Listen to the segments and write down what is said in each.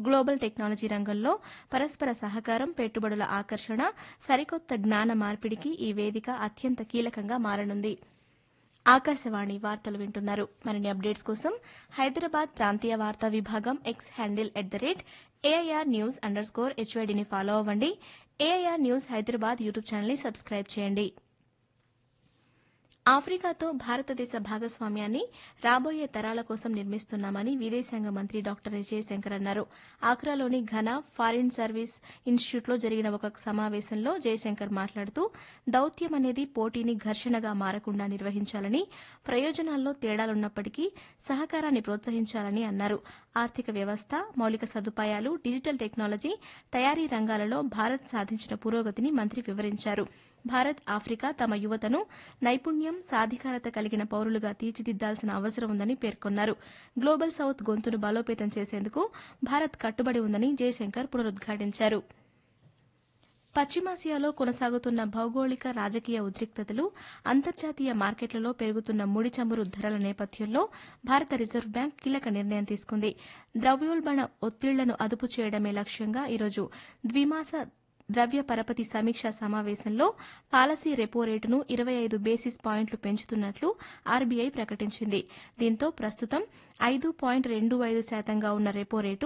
Global technology రంగంలో పరస్పర సహకారం, పెట్టుబడుల ఆకర్షణ, సరికొత్త జ్ఞాన మార్పిడికి ఈ వేదిక అత్యంత కీలకంగా మారనుంది. ఆకాశవాణి వార్తలు వింటున్నారు. మరిన్ని అప్డేట్స్ కోసం హైదరాబాద్ ప్రాంతీయ వార్తా విభాగం ఎక్స్ హ్యాండిల్ @AIR_News_HYDని ఫాలో అవ్వండి. ఏఐఆర్ న్యూస్ హైదరాబాద్ యూట్యూబ్ ఛానల్ని సబ్స్క్రైబ్ చేయండి. ఆఫ్రికాతో భారతదేశ భాగస్వామ్యాన్ని రాబోయే తరాల కోసం నిర్మిస్తున్నామని విదేశాంగ మంత్రి డాక్టర్ ఎస్ జయశంకర్ అన్నారు. ఆక్రాలోని ఘనా ఫారిన్ సర్వీస్ ఇన్స్టిట్యూట్లో జరిగిన ఒక సమావేశంలో జయశంకర్ మాట్లాడుతూ దౌత్యం అనేది పోటీని ఘర్షణగా మారకుండా నిర్వహించాలని, ప్రయోజనాల్లో తేడాలున్నప్పటికీ సహకారాన్ని ప్రోత్సహించాలని అన్నారు. ఆర్థిక వ్యవస్థ, మౌలిక సదుపాయాలు, డిజిటల్ టెక్నాలజీ, తయారీ రంగాలలో భారత్ సాధించిన పురోగతిని మంత్రి వివరించారు. భారత్, ఆఫ్రికా తమ యువతను నైపుణ్యం, సాధికారత కలిగిన పౌరులుగా తీర్చిదిద్దాల్సిన అవసరం ఉందని పేర్కొన్నారు. గ్లోబల్ సౌత్ గొంతును బలోపేతం చేసేందుకు భారత్ కట్టుబడి ఉందని జయశంకర్ పునరుద్ఘాటించారు. పశ్చిమాసియాలో కొనసాగుతున్న భౌగోళిక, రాజకీయ ఉద్రిక్తతలు, అంతర్జాతీయ మార్కెట్లలో పెరుగుతున్న ముడి చమురు ధరల నేపథ్యంలో భారత రిజర్వ్ బ్యాంక్ కీలక నిర్ణయం తీసుకుంది. ద్రవ్యోల్బణ ఒత్తిళ్లను అదుపు చేయడమే లక్ష్యంగా ఈరోజు ద్విమాస ద్రవ్య పరపతి సమీక్షా సమావేశంలో పాలసీ రెపో రేటును 25 బేసిస్ పాయింట్లు పెంచుతున్నట్లు ఆర్బీఐ ప్రకటించింది. దీంతో ప్రస్తుతం 5.25% ఉన్న రెపో రేటు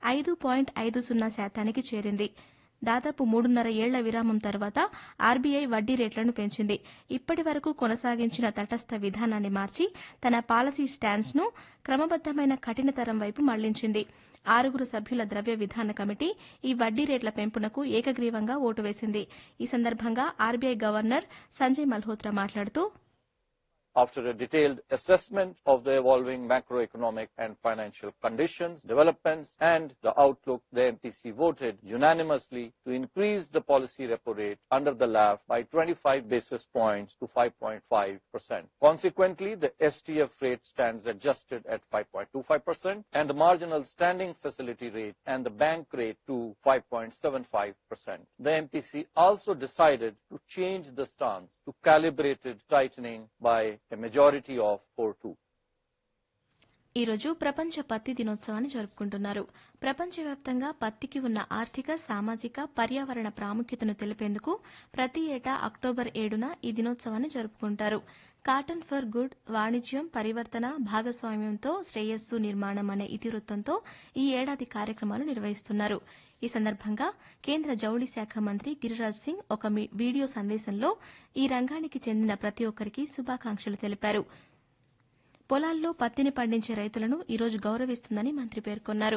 5.50% చేరింది. దాదాపు 3.5 ఏళ్ల విరామం తర్వాత ఆర్బీఐ వడ్డీ రేట్లను పెంచింది. ఇప్పటి వరకు కొనసాగించిన తటస్థ విధానాన్ని మార్చి తన పాలసీ స్టాన్స్ను క్రమబద్దమైన కఠినతరం వైపు మళ్లించింది. 6 సభ్యుల ద్రవ్య విధాన కమిటీ ఈ వడ్డీ రేట్ల పెంపునకు ఏకగ్రీవంగా ఓటు వేసింది. ఈ సందర్భంగా ఆర్బీఐ గవర్నర్ సంజయ్ మల్హోత్రా మాట్లాడుతూ, After a detailed assessment of the evolving macroeconomic and financial conditions, developments, and the outlook, the MPC voted unanimously to increase the policy repo rate under the LAF by 25 basis points to 5.5%. Consequently, the STF rate stands adjusted at 5.25% and the marginal standing facility rate and the bank rate to 5.75%. The MPC also decided to change the stance to calibrated tightening by a majority of 4-2. ఈరోజు ప్రపంచ పత్తి దినోత్సవాన్ని జరుపుకుంటున్నారు. ప్రపంచవ్యాప్తంగా పత్తికి ఉన్న ఆర్థిక, సామాజిక, పర్యావరణ ప్రాముఖ్యతను తెలిపేందుకు ప్రతి ఏటా అక్టోబర్ 7న ఈ దినోత్సవాన్ని జరుపుకుంటారు. కాటన్ ఫర్ గుడ్, వాణిజ్యం, పరివర్తన, భాగస్వామ్యంతో శ్రేయస్సు నిర్మాణం అనే ఇతివృత్తంతో ఈ ఏడాది కార్యక్రమాలు నిర్వహిస్తున్నారు. ఈ సందర్భంగా కేంద్ర జౌళి శాఖ మంత్రి గిరిరాజ్ సింగ్ ఒక వీడియో సందేశంలో ఈ రంగానికి చెందిన ప్రతి ఒక్కరికి శుభాకాంక్షలు తెలిపారు. పొలాల్లో పత్తిని పండించే రైతులను ఈరోజు గౌరవిస్తుందని మంత్రి పేర్కొన్నారు.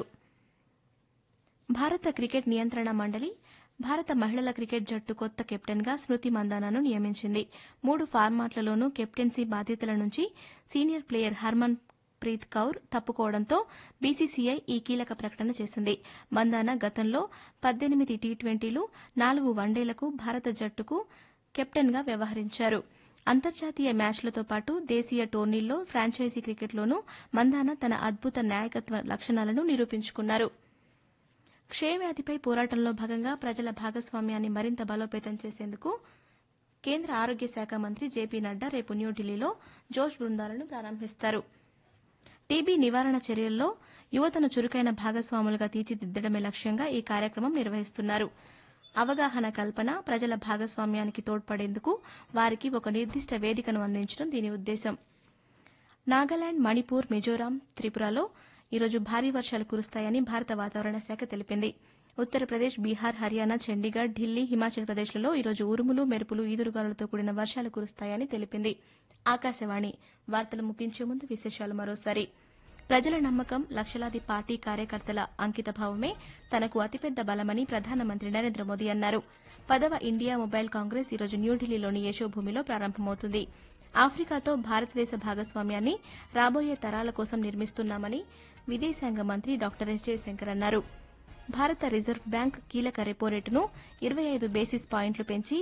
భారత క్రికెట్ నియంత్రణ మండలి భారత మహిళల క్రికెట్ జట్టు కొత్త కెప్టెన్గా స్మృతి మందానాను నియమించింది. 3 ఫార్మాట్లలోనూ కెప్టెన్సీ బాధ్యతల నుంచి senior player Harman Preet Kaur తప్పుకోవడంతో BCCI ఈ కీలక ప్రకటన చేసింది. మందాన గతంలో 18 టీ20లు, 4 వన్డేలకు భారత జట్టుకు కెప్టెన్గా వ్యవహరించారు. అంతర్జాతీయ మ్యాచ్లతో పాటు దేశీయ టోర్నీల్లో, ఫ్రాంచైజీ క్రికెట్లోనూ మందాన తన అద్భుత నాయకత్వ లక్షణాలను నిరూపించుకున్నారు. క్షయవ్యాధిపై పోరాటంలో భాగంగా ప్రజల భాగస్వామ్యాన్ని మరింత బలోపేతం చేసేందుకు కేంద్ర ఆరోగ్య శాఖ మంత్రి జేపీ నడ్డా రేపు న్యూఢిల్లీలో జోష్ బృందాలను ప్రారంభిస్తారు. టీబీ నివారణ చర్యల్లో యువతను చురుకైన భాగస్వాములుగా తీర్చిదిద్దడమే లక్ష్యంగా ఈ కార్యక్రమం నిర్వహిస్తున్నారు. అవగాహన కల్పన, ప్రజల భాగస్వామ్యానికి తోడ్పడేందుకు వారికి ఒక నిర్దిష్ట వేదికను అందించడం దీని ఉద్దేశం. నాగాలాండ్, మణిపూర్, మిజోరాం, త్రిపురలో ఈరోజు భారీ వర్షాలు కురుస్తాయని భారత వాతావరణ శాఖ తెలిపింది. ఉత్తరప్రదేశ్, బీహార్, హర్యానా, చండీగఢ్, ఢిల్లీ, హిమాచల్ ప్రదేశ్లలో ఈరోజు ఉరుములు, మెరుపులు, ఈదురుగాలులతో కూడిన వర్షాలు కురుస్తాయని తెలిపింది. ఆకాశవాణి వార్తలు ముగించే ముందు విశేషాలు మరోసారి. ప్రజల నమ్మకం, లక్షలాది పార్టీ కార్యకర్తల అంకితభావమే తనకు అతిపెద్ద బలమని ప్రధానమంత్రి నరేంద్ర మోదీ అన్నారు. 10వ ఇండియా మొబైల్ కాంగ్రెస్ ఈరోజు న్యూఢిల్లీలోని యశోభూమిలో ప్రారంభమవుతుంది. ఆఫ్రికాతో భారతదేశ భాగస్వామ్యాన్ని రాబోయే తరాల కోసం నిర్మిస్తున్నామని విదేశాంగ మంత్రి డాక్టర్ ఎస్ జయశంకర్ అన్నారు. భారత రిజర్వ్ బ్యాంక్ కీలక రెపో రేటును 25 బేసిస్ పాయింట్లు పెంచి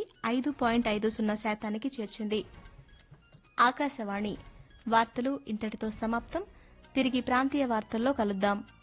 5.50% చేర్చింది. ఆకాశవాణి వార్తలు ఇంతటితో సమాప్తం. తిరిగి ప్రాంతీయ వార్తల్లో కలుద్దాం.